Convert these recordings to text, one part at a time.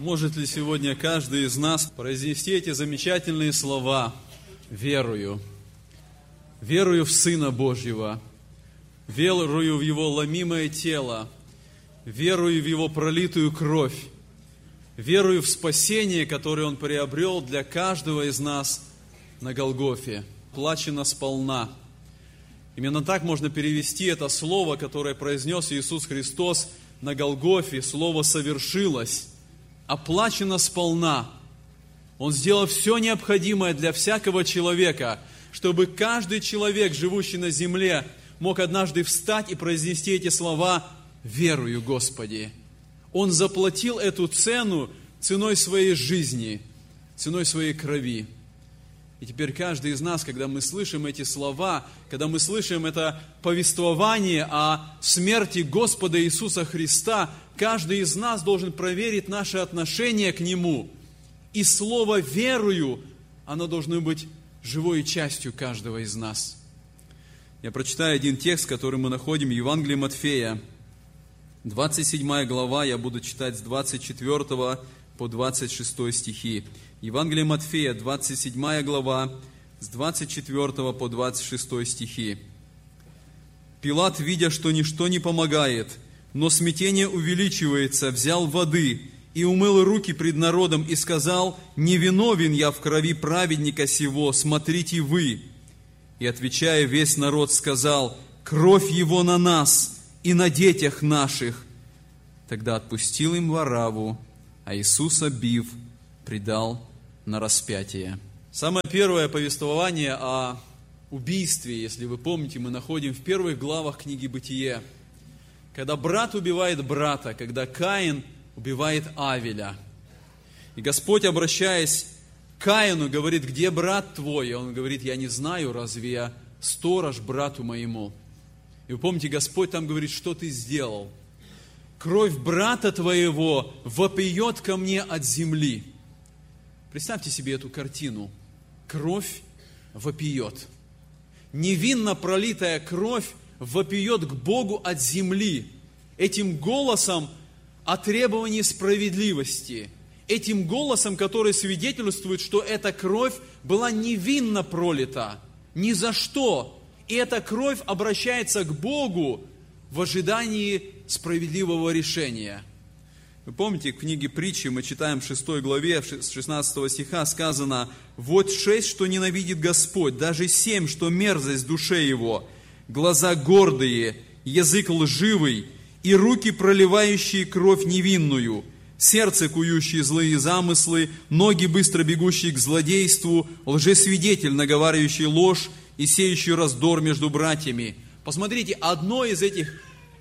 Может ли сегодня каждый из нас произнести эти замечательные слова: «Верую, верую в Сына Божьего, верую в Его ломимое тело, верую в Его пролитую кровь, верую в спасение, которое Он приобрел для каждого из нас на Голгофе, плачено сполна». Именно так можно перевести это слово, которое произнес Иисус Христос на Голгофе, слово «совершилось», оплачено сполна. Он сделал все необходимое для всякого человека, чтобы каждый человек, живущий на земле, мог однажды встать и произнести эти слова: «Верую, Господи». Он заплатил эту цену ценой своей жизни, ценой своей крови. И теперь каждый из нас, когда мы слышим эти слова, когда мы слышим это повествование о смерти Господа Иисуса Христа, каждый из нас должен проверить наше отношение к Нему. И слово «верую», оно должно быть живой частью каждого из нас. Я прочитаю один текст, который мы находим в Евангелии Матфея, 27 глава, я буду читать с 24 по 26 стихи. Евангелие Матфея, 27 глава, с 24 по 26 стихи. «Пилат, видя, что ничто не помогает, но смятение увеличивается, взял воды и умыл руки пред народом и сказал: „Не виновен я в крови праведника сего, смотрите вы“. И, отвечая, весь народ сказал: „Кровь его на нас и на детях наших“. Тогда отпустил им Варавву, а Иисуса, бив, предал на распятие». Самое первое повествование о убийстве, если вы помните, мы находим в первых главах книги «Бытие». Когда брат убивает брата, когда Каин убивает Авеля. И Господь, обращаясь к Каину, говорит: «Где брат твой?» И он говорит: «Я не знаю, разве я сторож брату моему?» И вы помните, Господь там говорит: «Что ты сделал? Кровь брата твоего вопиет ко мне от земли». Представьте себе эту картину. Кровь вопиет. Невинно пролитая кровь вопиет к Богу от земли. Этим голосом о требовании справедливости. Этим голосом, который свидетельствует, что эта кровь была невинно пролита. Ни за что. И эта кровь обращается к Богу в ожидании справедливого решения. Вы помните, в книге Притчи мы читаем в 6 главе, с 16 стиха сказано: «Вот 6, что ненавидит Господь, даже 7, что мерзость душе его, глаза гордые, язык лживый, и руки, проливающие кровь невинную, сердце, кующие злые замыслы, ноги, быстро бегущие к злодейству, лжесвидетель, наговаривающий ложь и сеющий раздор между братьями». Посмотрите, одно из этих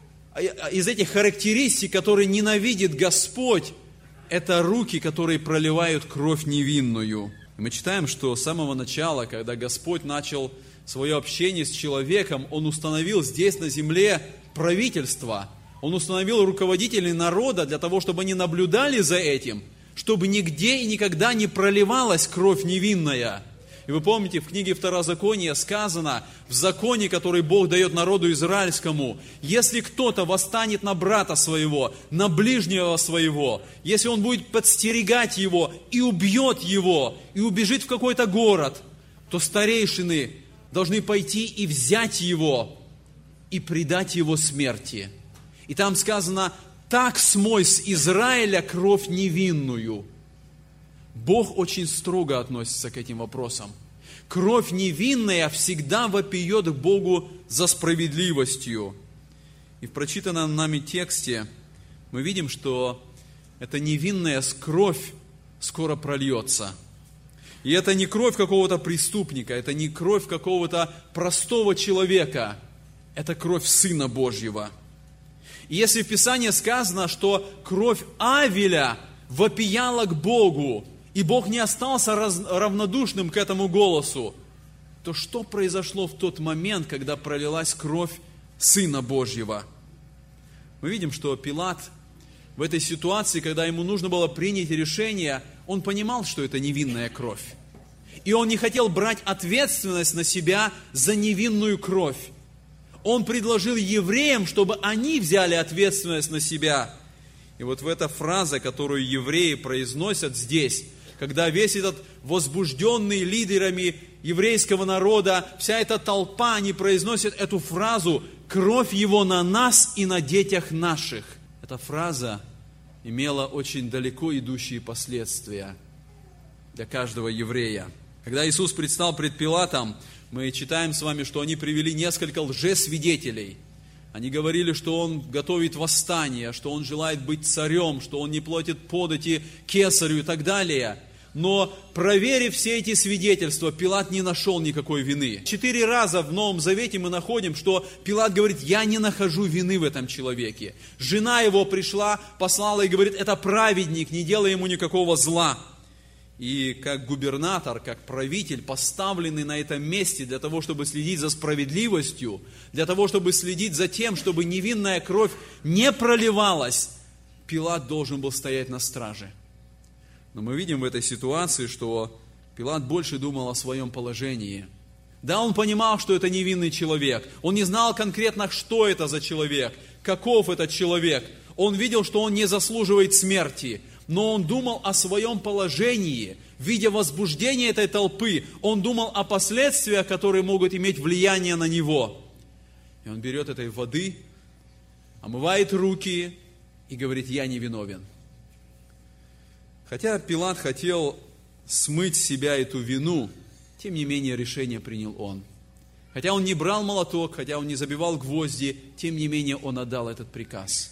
характеристик, которые ненавидит Господь, это руки, которые проливают кровь невинную. И мы читаем, что с самого начала, когда Господь начал свое общение с человеком, Он установил здесь на земле правительство. Он установил руководителей народа для того, чтобы они наблюдали за этим, чтобы нигде и никогда не проливалась кровь невинная. И вы помните, в книге Второзакония сказано, в законе, который Бог дает народу израильскому: если кто-то восстанет на брата своего, на ближнего своего, если он будет подстерегать его и убьет его, и убежит в какой-то город, то старейшины должны пойти и взять его, и предать его смерти. И там сказано: «Так смой с Израиля кровь невинную». Бог очень строго относится к этим вопросам. Кровь невинная всегда вопиет к Богу за справедливостью. И в прочитанном нами тексте мы видим, что эта невинная кровь скоро прольется. И это не кровь какого-то преступника, это не кровь какого-то простого человека, это кровь Сына Божьего. И если в Писании сказано, что кровь Авеля вопияла к Богу, и Бог не остался равнодушным к этому голосу, то что произошло в тот момент, когда пролилась кровь Сына Божьего? Мы видим, что Пилат в этой ситуации, когда ему нужно было принять решение, он понимал, что это невинная кровь. И он не хотел брать ответственность на себя за невинную кровь. Он предложил евреям, чтобы они взяли ответственность на себя. И вот в эта фраза, которую евреи произносят здесь, когда весь этот возбужденный лидерами еврейского народа, вся эта толпа, они произносят эту фразу «Кровь Его на нас и на детях наших». Эта фраза имела очень далеко идущие последствия для каждого еврея. Когда Иисус предстал пред Пилатом, мы читаем с вами, что они привели несколько лжесвидетелей. Они говорили, что Он готовит восстание, что Он желает быть царем, что Он не платит подати кесарю и так далее. Но, проверив все эти свидетельства, Пилат не нашел никакой вины. 4 раза в Новом Завете мы находим, что Пилат говорит: «Я не нахожу вины в этом человеке». Жена его пришла, послала и говорит: «Это праведник, не делай ему никакого зла». И как губернатор, как правитель, поставленный на этом месте для того, чтобы следить за справедливостью, для того, чтобы следить за тем, чтобы невинная кровь не проливалась, Пилат должен был стоять на страже. Но мы видим в этой ситуации, что Пилат больше думал о своем положении. Да, он понимал, что это невинный человек. Он не знал конкретно, что это за человек, каков этот человек. Он видел, что он не заслуживает смерти. Но он думал о своем положении. Видя возбуждение этой толпы, он думал о последствиях, которые могут иметь влияние на него. И он берет этой воды, омывает руки и говорит: «Я не виновен». Хотя Пилат хотел смыть с себя эту вину, тем не менее решение принял он. Хотя он не брал молоток, хотя он не забивал гвозди, тем не менее он отдал этот приказ.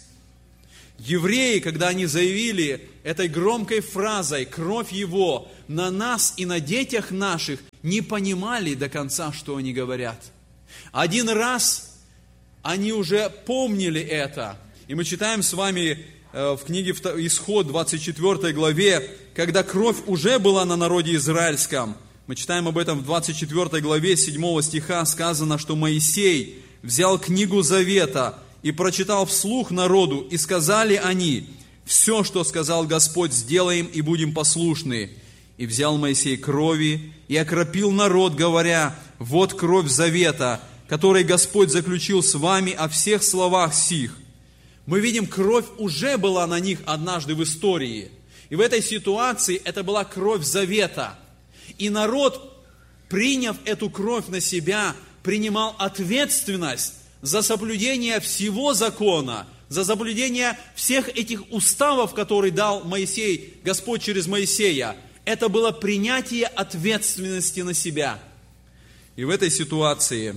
Евреи, когда они заявили этой громкой фразой «Кровь Его на нас и на детях наших», не понимали до конца, что они говорят. Один раз они уже помнили это. И мы читаем с вами в книге Исход, 24 главе, когда кровь уже была на народе израильском. Мы читаем об этом в 24 главе 7 стиха, сказано, что Моисей взял книгу Завета и прочитал вслух народу, и сказали они: «Все, что сказал Господь, сделаем и будем послушны». И взял Моисей крови и окропил народ, говоря: «Вот кровь завета, который Господь заключил с вами о всех словах сих». Мы видим, кровь уже была на них однажды в истории. И в этой ситуации это была кровь завета. И народ, приняв эту кровь на себя, принимал ответственность за соблюдение всего закона, за соблюдение всех этих уставов, которые дал Моисей, Господь через Моисея. Это было принятие ответственности на себя. И в этой ситуации,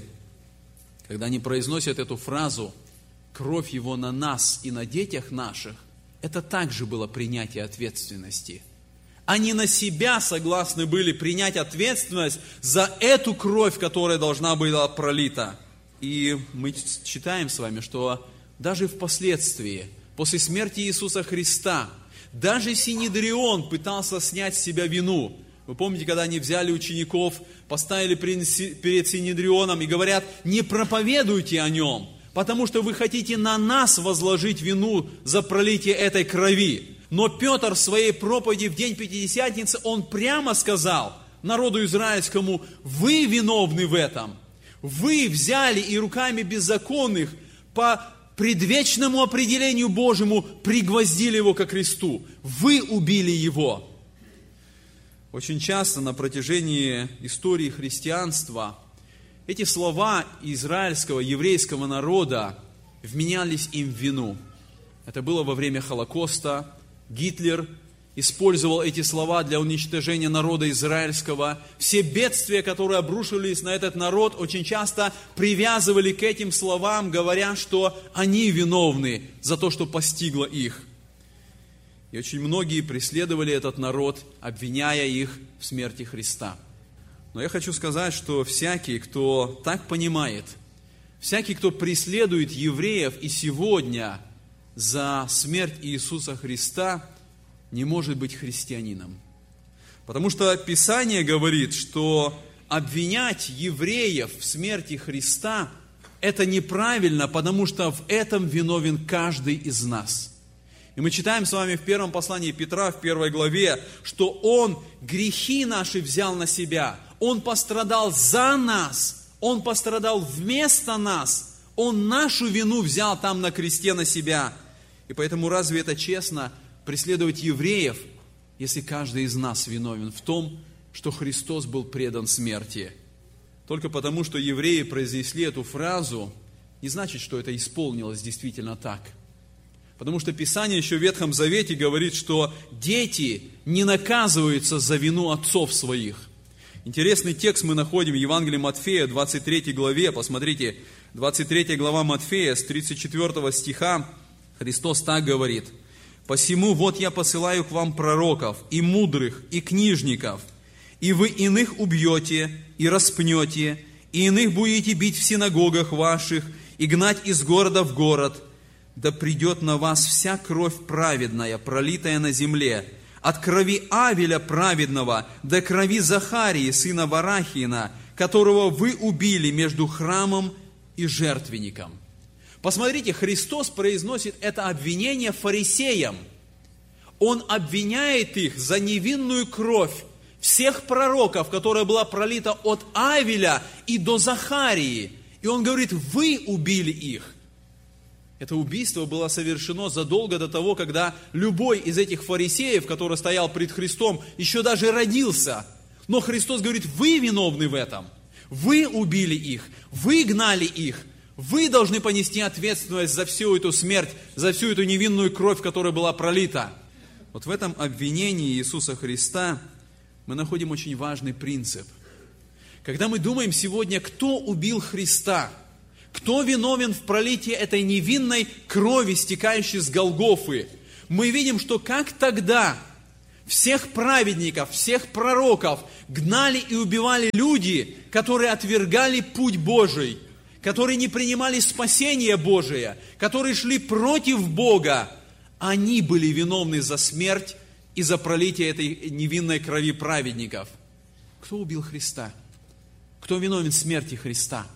когда они произносят эту фразу «Кровь Его на нас и на детях наших», это также было принятие ответственности. Они на себя согласны были принять ответственность за эту кровь, которая должна была пролита. И мы читаем с вами, что даже впоследствии, после смерти Иисуса Христа, даже Синедрион пытался снять с себя вину. Вы помните, когда они взяли учеников, поставили перед Синедрионом и говорят: «Не проповедуйте о нем, потому что вы хотите на нас возложить вину за пролитие этой крови». Но Петр в своей проповеди в день Пятидесятницы, он прямо сказал народу израильскому: «Вы виновны в этом. Вы взяли и руками беззаконных по предвечному определению Божьему пригвоздили его ко кресту. Вы убили его». Очень часто на протяжении истории христианства эти слова израильского, еврейского народа вменялись им в вину. Это было во время Холокоста. Гитлер использовал эти слова для уничтожения народа израильского. Все бедствия, которые обрушились на этот народ, очень часто привязывали к этим словам, говоря, что они виновны за то, что постигло их. И очень многие преследовали этот народ, обвиняя их в смерти Христа. Но я хочу сказать, что всякий, кто так понимает, всякий, кто преследует евреев и сегодня за смерть Иисуса Христа, не может быть христианином. Потому что Писание говорит, что обвинять евреев в смерти Христа – это неправильно, потому что в этом виновен каждый из нас. И мы читаем с вами в первом послании Петра, в 1 главе, что Он грехи наши взял на себя, Он пострадал за нас, Он пострадал вместо нас, Он нашу вину взял там на кресте на себя. И поэтому разве это честно преследовать евреев, если каждый из нас виновен в том, что Христос был предан смерти? Только потому, что евреи произнесли эту фразу, не значит, что это исполнилось действительно так. Потому что Писание еще в Ветхом Завете говорит, что дети не наказываются за вину отцов своих. Интересный текст мы находим в Евангелии Матфея, 23 главе. Посмотрите, 23 глава Матфея, с 34 стиха, Христос так говорит: «Посему вот я посылаю к вам пророков, и мудрых, и книжников, и вы иных убьете, и распнете, и иных будете бить в синагогах ваших, и гнать из города в город. Да придет на вас вся кровь праведная, пролитая на земле, от крови Авеля праведного до крови Захарии, сына Варахиина, которого вы убили между храмом и жертвенником». Посмотрите, Христос произносит это обвинение фарисеям. Он обвиняет их за невинную кровь всех пророков, которая была пролита от Авеля и до Захарии. И он говорит: вы убили их. Это убийство было совершено задолго до того, когда любой из этих фарисеев, который стоял пред Христом, еще даже родился. Но Христос говорит: вы виновны в этом. Вы убили их, вы гнали их. Вы должны понести ответственность за всю эту смерть, за всю эту невинную кровь, которая была пролита. Вот в этом обвинении Иисуса Христа мы находим очень важный принцип. Когда мы думаем сегодня, кто убил Христа, кто виновен в пролитии этой невинной крови, стекающей с Голгофы, мы видим, что как тогда всех праведников, всех пророков гнали и убивали люди, которые отвергали путь Божий, которые не принимали спасение Божие, которые шли против Бога, они были виновны за смерть и за пролитие этой невинной крови праведников. Кто убил Христа? Кто виновен в смерти Христа?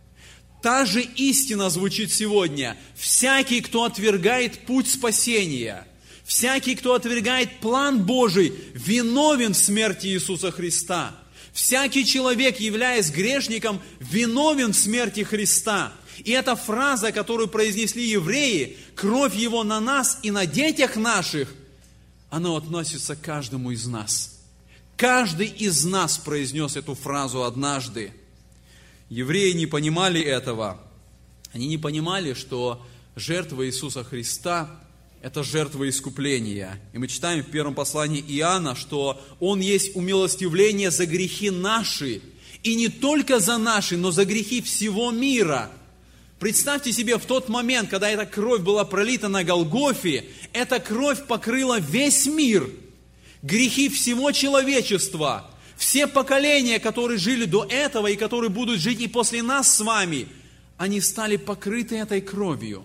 Та же истина звучит сегодня. Всякий, кто отвергает путь спасения, всякий, кто отвергает план Божий, виновен в смерти Иисуса Христа. Всякий человек, являясь грешником, виновен в смерти Христа. И эта фраза, которую произнесли евреи, кровь Его на нас и на детях наших, она относится к каждому из нас. Каждый из нас произнес эту фразу однажды. Евреи не понимали этого. Они не понимали, что жертва Иисуса Христа – это жертва искупления. И мы читаем в первом послании Иоанна, что Он есть умилостивление за грехи наши. И не только за наши, но за грехи всего мира. Представьте себе, в тот момент, когда эта кровь была пролита на Голгофе, эта кровь покрыла весь мир. Грехи всего человечества, все поколения, которые жили до этого и которые будут жить и после нас с вами, они стали покрыты этой кровью.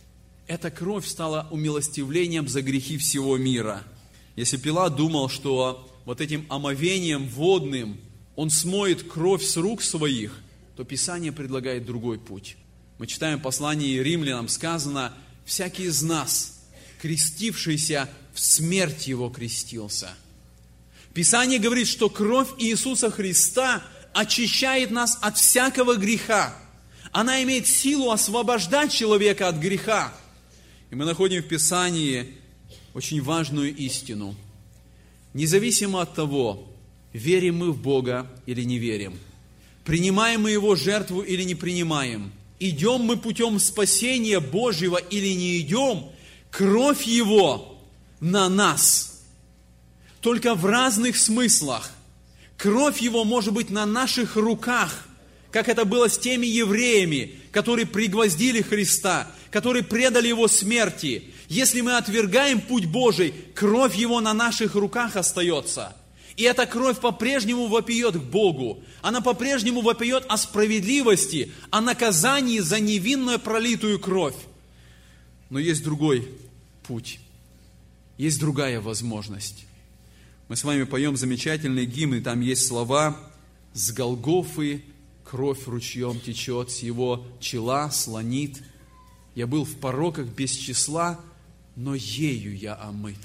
Эта кровь стала умилостивлением за грехи всего мира. Если Пилат думал, что вот этим омовением водным он смоет кровь с рук своих, то Писание предлагает другой путь. Мы читаем в послании Римлянам, сказано: «Всякий из нас, крестившийся, в смерть Его крестился». Писание говорит, что кровь Иисуса Христа очищает нас от всякого греха. Она имеет силу освобождать человека от греха. И мы находим в Писании очень важную истину. Независимо от того, верим мы в Бога или не верим, принимаем мы Его жертву или не принимаем, идем мы путем спасения Божьего или не идем, кровь Его на нас. Только в разных смыслах. Кровь Его может быть на наших руках, как это было с теми евреями, которые пригвоздили Христа, которые предали Его смерти. Если мы отвергаем путь Божий, кровь Его на наших руках остается. И эта кровь по-прежнему вопиет к Богу. Она по-прежнему вопиет о справедливости, о наказании за невинную пролитую кровь. Но есть другой путь. Есть другая возможность. Мы с вами поем замечательный гимн, и там есть слова: «С Голгофы кровь ручьем течет, с Его чела слонит. Я был в пороках без числа, но ею я омыт».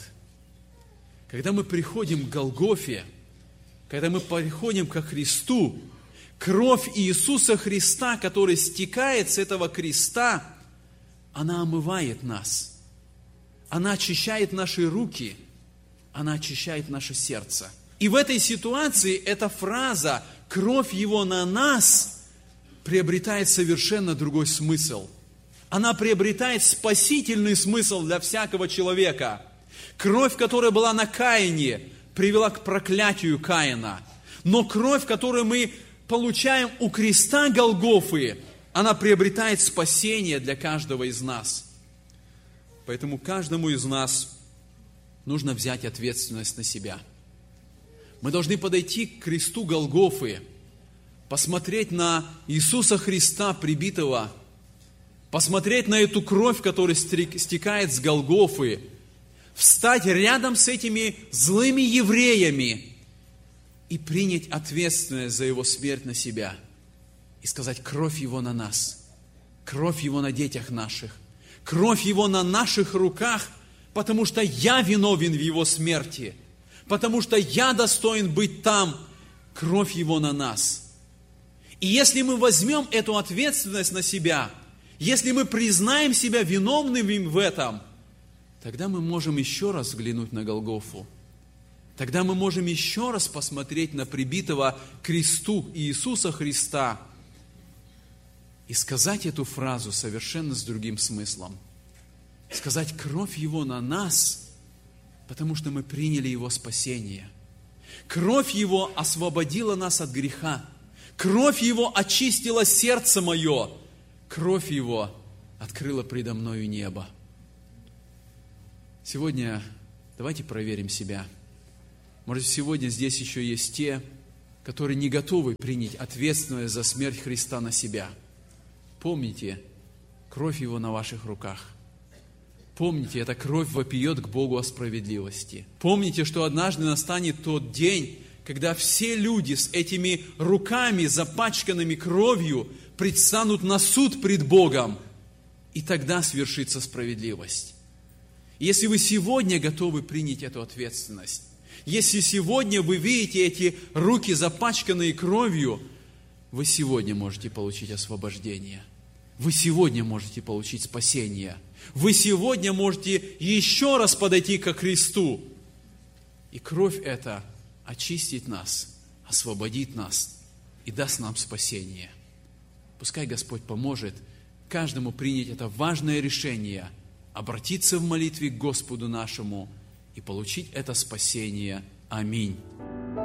Когда мы приходим к Голгофе, когда мы приходим ко Христу, кровь Иисуса Христа, которая стекает с этого креста, она омывает нас. она очищает наши руки, она очищает наше сердце. И в этой ситуации эта фраза «кровь Его на нас» приобретает совершенно другой смысл. Она приобретает спасительный смысл для всякого человека. Кровь, которая была на Каине, привела к проклятию Каина. Но кровь, которую мы получаем у креста Голгофы, она приобретает спасение для каждого из нас. Поэтому каждому из нас нужно взять ответственность на себя. Мы должны подойти к кресту Голгофы, посмотреть на Иисуса Христа прибитого, посмотреть на эту кровь, которая стекает с Голгофы, встать рядом с этими злыми евреями и принять ответственность за Его смерть на себя. И сказать: кровь Его на нас, кровь Его на детях наших, кровь Его на наших руках, потому что я виновен в Его смерти, потому что я достоин быть там, кровь Его на нас. И если мы возьмем эту ответственность на себя, если мы признаем себя виновными в этом, тогда мы можем еще раз взглянуть на Голгофу. Тогда мы можем еще раз посмотреть на прибитого к кресту Иисуса Христа и сказать эту фразу совершенно с другим смыслом. Сказать: кровь Его на нас, потому что мы приняли Его спасение. Кровь Его освободила нас от греха. Кровь Его очистила сердце мое. Кровь Его открыла предо мною небо. Сегодня давайте проверим себя. Может, сегодня здесь еще есть те, которые не готовы принять ответственность за смерть Христа на себя. Помните, кровь Его на ваших руках. Помните, эта кровь вопиет к Богу о справедливости. Помните, что однажды настанет тот день, когда все люди с этими руками, запачканными кровью, предстанут на суд пред Богом, и тогда свершится справедливость. Если вы сегодня готовы принять эту ответственность, если сегодня вы видите эти руки, запачканные кровью, вы сегодня можете получить освобождение. Вы сегодня можете получить спасение. Вы сегодня можете еще раз подойти ко кресту. И кровь эта очистит нас, освободит нас и даст нам спасение. Пускай Господь поможет каждому принять это важное решение, обратиться в молитве к Господу нашему и получить это спасение. Аминь.